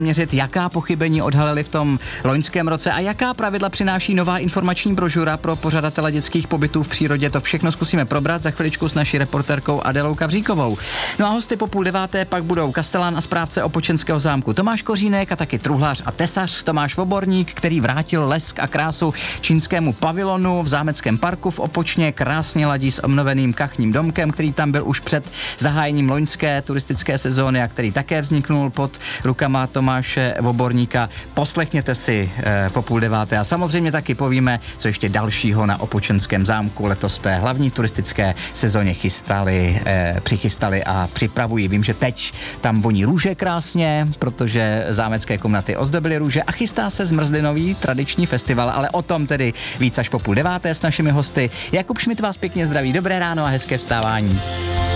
měřit, jaká pochybení odhalili v tom loňském roce a jaká pravidla přináší nová informační brožura pro pořadatele dětských pobytů v přírodě. To všechno zkusíme probrat za chviličku s naší reportérkou Adelou Kavříkovou. No a hosty po 8:30 pak budou kastelán a správce Opočenského zámku Tomáš Kořínek a taky truhlář a tesař Tomáš Voborník, který vrátil lesk a krásu čínskému pavilonu v zámeckém parku v Opočně. Krásně ladí s obnoveným kachním domkem, který tam byl už před zahájením loňské turistické sezóny a který také vzniknul pod rukama Tomáše Voborníka. Poslechněte si po 8:30 a samozřejmě taky povíme, co ještě dalšího na Opočenském zámku letos v té hlavní turistické sezóně přichystali a připravují. Vím, že teď tam voní růže krásně, protože zámecké komnaty ozdobily růže a chystá se zmrzlinový tradiční festival, ale o tom tedy víc až po 8:30 s našimi hosty. Jakub Šmit vás pěkně zdraví, dobré ráno a hezké vstávání.